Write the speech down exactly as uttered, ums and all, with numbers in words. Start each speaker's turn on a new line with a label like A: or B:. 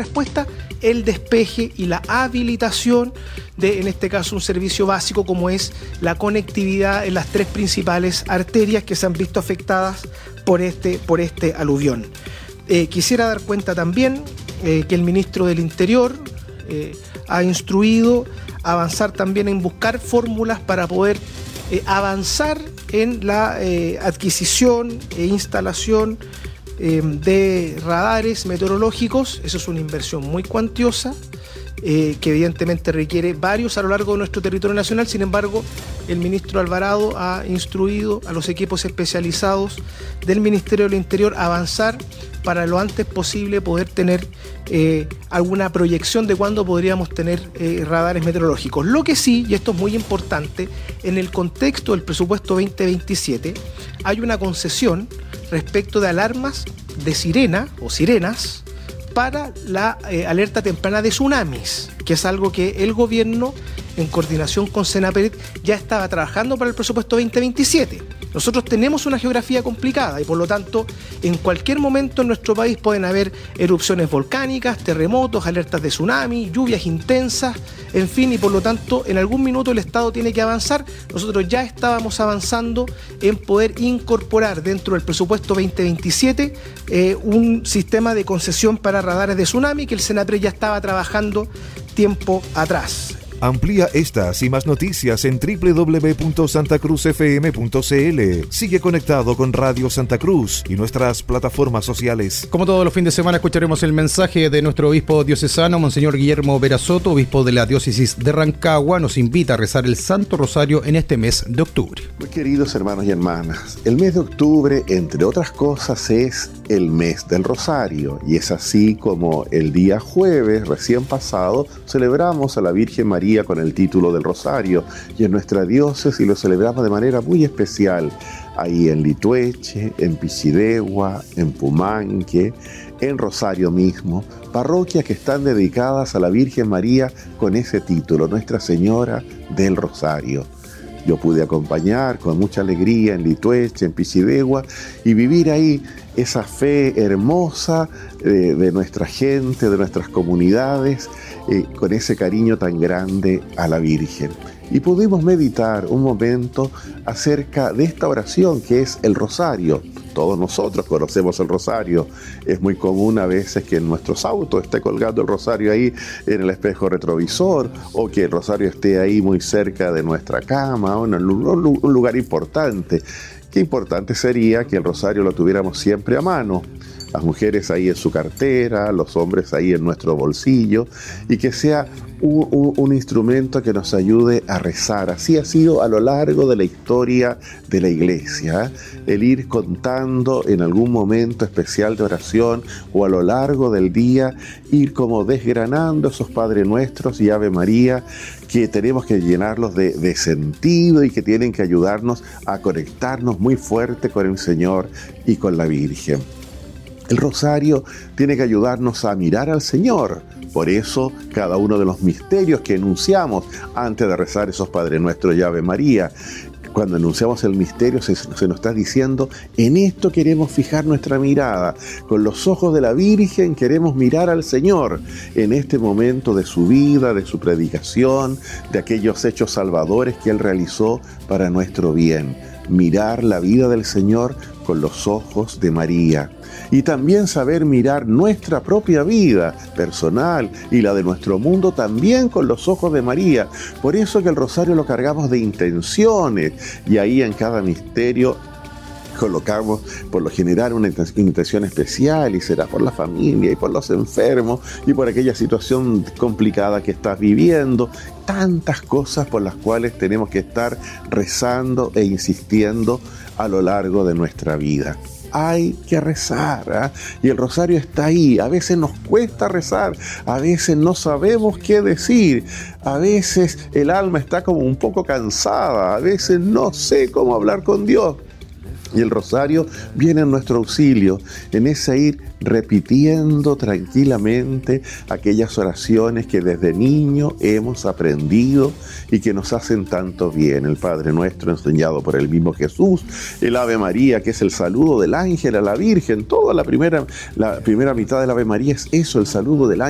A: respuesta, el despeje y la habilitación de, en este caso, un servicio básico como es la conectividad en las tres principales arterias que se han visto afectadas por este, por este aluvión. Eh, quisiera dar cuenta también eh, que el ministro del Interior eh, ha instruido avanzar también en buscar fórmulas para poder eh, avanzar en la eh, adquisición e instalación eh, de radares meteorológicos. Eso es una inversión muy cuantiosa, eh, que evidentemente requiere varios a lo largo de nuestro territorio nacional. Sin embargo, el ministro Alvarado ha instruido a los equipos especializados del Ministerio del Interior a avanzar para lo antes posible poder tener eh, alguna proyección de cuándo podríamos tener eh, radares meteorológicos. Lo que sí, y esto es muy importante, en el contexto del presupuesto veinte veintisiete hay una concesión respecto de alarmas de sirena o sirenas para la eh, alerta temprana de tsunamis, que es algo que el gobierno, en coordinación con Senapred, ya estaba trabajando para el presupuesto veinte veintisiete. Nosotros tenemos una geografía complicada y por lo tanto en cualquier momento en nuestro país pueden haber erupciones volcánicas, terremotos, alertas de tsunami, lluvias intensas, en fin, y por lo tanto en algún minuto el Estado tiene que avanzar. Nosotros ya estábamos avanzando en poder incorporar dentro del presupuesto veinte veintisiete eh, un sistema de concesión para radares de tsunami que el Senapred ya estaba trabajando tiempo atrás.
B: Amplía estas y más noticias en doble u doble u doble u punto santa cruz f m punto c l. Sigue conectado con Radio Santa Cruz y nuestras plataformas sociales.
C: Como todos los fines de semana escucharemos el mensaje de nuestro obispo diocesano, Monseñor Guillermo Vera Soto, obispo de la diócesis de Rancagua. Nos invita a rezar el Santo Rosario en este mes de octubre.
D: Muy queridos hermanos y hermanas, el mes de octubre, entre otras cosas, es el mes del Rosario, y es así como el día jueves recién pasado celebramos a la Virgen María con el título del Rosario, y en nuestra diócesis lo celebramos de manera muy especial, ahí en Litueche, en Pichidegua, en Pumanque, en Rosario mismo, parroquias que están dedicadas a la Virgen María con ese título, Nuestra Señora del Rosario. Yo pude acompañar con mucha alegría en Litueche, en Pichidegua, y vivir ahí esa fe hermosa de, de nuestra gente, de nuestras comunidades, eh, con ese cariño tan grande a la Virgen. Y pudimos meditar un momento acerca de esta oración que es el Rosario. Todos nosotros conocemos el Rosario. Es muy común a veces que en nuestros autos esté colgando el Rosario ahí en el espejo retrovisor, o que el Rosario esté ahí muy cerca de nuestra cama, o en un lugar importante. Qué importante sería que el Rosario lo tuviéramos siempre a mano. Las mujeres ahí en su cartera, los hombres ahí en nuestro bolsillo, y que sea un, un, un instrumento que nos ayude a rezar. Así ha sido a lo largo de la historia de la Iglesia, ¿eh? El ir contando en algún momento especial de oración, o a lo largo del día ir como desgranando esos Padre Nuestros y Ave María, que tenemos que llenarlos de, de sentido y que tienen que ayudarnos a conectarnos muy fuerte con el Señor y con la Virgen. El Rosario tiene que ayudarnos a mirar al Señor. Por eso, cada uno de los misterios que enunciamos antes de rezar esos Padre Nuestro y Ave María, cuando enunciamos el misterio se, se nos está diciendo, en esto queremos fijar nuestra mirada. Con los ojos de la Virgen queremos mirar al Señor en este momento de su vida, de su predicación, de aquellos hechos salvadores que Él realizó para nuestro bien. Mirar la vida del Señor con los ojos de María. Y también saber mirar nuestra propia vida personal y la de nuestro mundo también con los ojos de María. Por eso que el Rosario lo cargamos de intenciones, y ahí en cada misterio colocamos por lo general una intención especial, y será por la familia y por los enfermos y por aquella situación complicada que estás viviendo. Tantas cosas por las cuales tenemos que estar rezando e insistiendo a lo largo de nuestra vida. Hay que rezar, ¿eh? Y el Rosario está ahí. A veces nos cuesta rezar, a veces no sabemos qué decir, a veces el alma está como un poco cansada, a veces no sé cómo hablar con Dios. Y el Rosario viene en nuestro auxilio, en ese ir repitiendo tranquilamente aquellas oraciones que desde niño hemos aprendido y que nos hacen tanto bien. El Padre Nuestro enseñado por el mismo Jesús, el Ave María, que es el saludo del ángel a la Virgen. Toda la primera, la primera mitad del Ave María es eso, el saludo del ángel